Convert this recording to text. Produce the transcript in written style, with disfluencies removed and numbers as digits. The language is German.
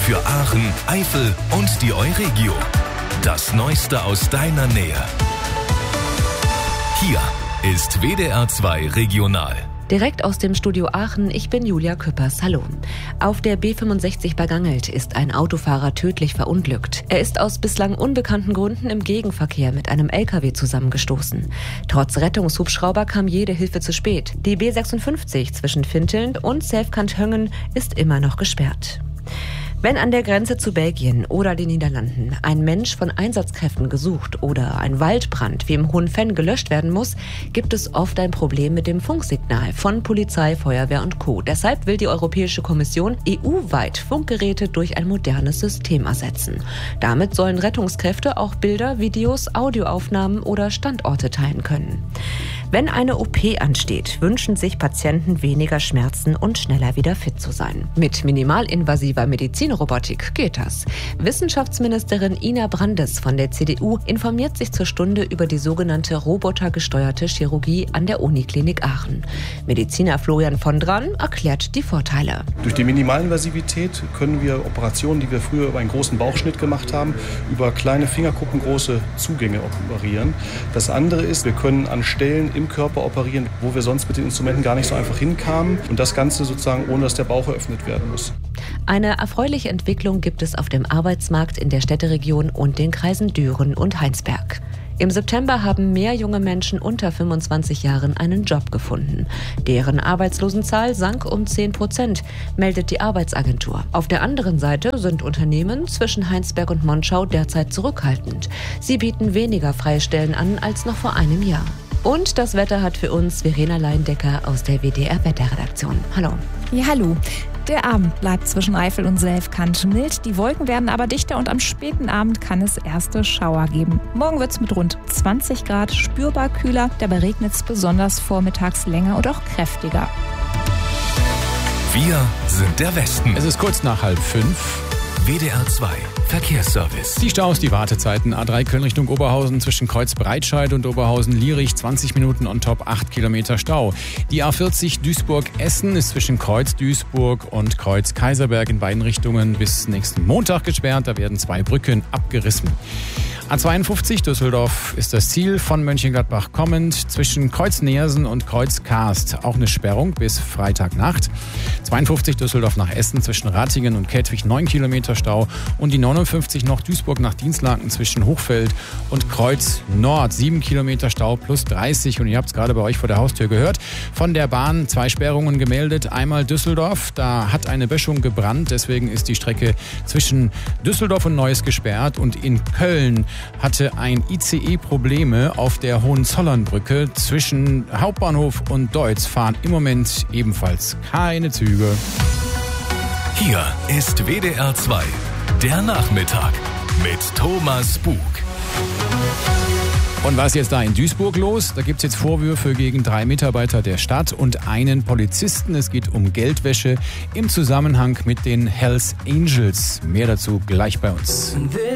für Aachen, Eifel und die Euregio. Das Neueste aus deiner Nähe. Hier ist WDR 2 Regional. Direkt aus dem Studio Aachen, ich bin Julia Küppers. Hallo. Auf der B65 bei Gangelt ist ein Autofahrer tödlich verunglückt. Er ist aus bislang unbekannten Gründen im Gegenverkehr mit einem LKW zusammengestoßen. Trotz Rettungshubschrauber kam jede Hilfe zu spät. Die B56 zwischen Finteln und Selfkant-Höngen ist immer noch gesperrt. Wenn an der Grenze zu Belgien oder den Niederlanden ein Mensch von Einsatzkräften gesucht oder ein Waldbrand wie im Hohen Venn gelöscht werden muss, gibt es oft ein Problem mit dem Funksignal von Polizei, Feuerwehr und Co. Deshalb will die Europäische Kommission EU-weit Funkgeräte durch ein modernes System ersetzen. Damit sollen Rettungskräfte auch Bilder, Videos, Audioaufnahmen oder Standorte teilen können. Wenn eine OP ansteht, wünschen sich Patienten weniger Schmerzen und schneller wieder fit zu sein. Mit minimalinvasiver Medizinrobotik geht das. Wissenschaftsministerin Ina Brandes von der CDU informiert sich zur Stunde über die sogenannte robotergesteuerte Chirurgie an der Uniklinik Aachen. Mediziner Florian von Dran erklärt die Vorteile. Durch die Minimalinvasivität können wir Operationen, die wir früher über einen großen Bauchschnitt gemacht haben, über kleine fingerkuppengroße Zugänge operieren. Das andere ist, wir können an Stellen im Körper operieren, wo wir sonst mit den Instrumenten gar nicht so einfach hinkamen. Und das Ganze sozusagen, ohne dass der Bauch eröffnet werden muss. Eine erfreuliche Entwicklung gibt es auf dem Arbeitsmarkt in der Städteregion und den Kreisen Düren und Heinsberg. Im September haben mehr junge Menschen unter 25 Jahren einen Job gefunden. Deren Arbeitslosenzahl sank um 10%, meldet die Arbeitsagentur. Auf der anderen Seite sind Unternehmen zwischen Heinsberg und Monschau derzeit zurückhaltend. Sie bieten weniger freie Stellen an als noch vor einem Jahr. Und das Wetter hat für uns Verena Leindecker aus der WDR-Wetterredaktion. Hallo. Ja, hallo. Der Abend bleibt zwischen Eifel und Selfkant mild. Die Wolken werden aber dichter und am späten Abend kann es erste Schauer geben. Morgen wird es mit rund 20 Grad spürbar kühler. Dabei regnet es besonders vormittags länger und auch kräftiger. Wir sind der Westen. Es ist kurz nach 4:30. WDR 2 Verkehrsservice. Die Staus, die Wartezeiten. A3 Köln Richtung Oberhausen zwischen Kreuz Breitscheid und Oberhausen-Lierich 20 Minuten on top, 8 Kilometer Stau. Die A40 Duisburg-Essen ist zwischen Kreuz Duisburg und Kreuz Kaiserberg in beiden Richtungen bis nächsten Montag gesperrt. Da werden 2 Brücken abgerissen. A52 Düsseldorf ist das Ziel von Mönchengladbach kommend zwischen Kreuz Neersen und Kreuz Karst. Auch eine Sperrung bis Freitagnacht. 52 Düsseldorf nach Essen zwischen Ratingen und Kettwig 9 Kilometer Stau. Und die 59 noch Duisburg nach Dinslaken zwischen Hochfeld und Kreuz Nord. 7 Kilometer Stau plus 30. Und ihr habt es gerade bei euch vor der Haustür gehört. Von der Bahn 2 Sperrungen gemeldet. Einmal Düsseldorf, da hat eine Böschung gebrannt. Deswegen ist die Strecke zwischen Düsseldorf und Neuss gesperrt. Und in Köln hatte ein ICE Probleme auf der Hohenzollernbrücke. Zwischen Hauptbahnhof und Deutz fahren im Moment ebenfalls keine Züge. Hier ist WDR 2, der Nachmittag mit Thomas Bug. Und was ist jetzt da in Duisburg los? Da gibt es jetzt Vorwürfe gegen 3 Mitarbeiter der Stadt und einen Polizisten. Es geht um Geldwäsche im Zusammenhang mit den Hells Angels. Mehr dazu gleich bei uns.